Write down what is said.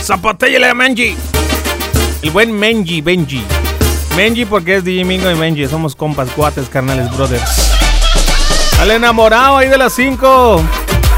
Zapatéllale a Menji. El buen Benji. Menji porque es DJ Mingo y Menji. Somos compas, cuates, carnales, brothers. Al enamorado ahí de las 5.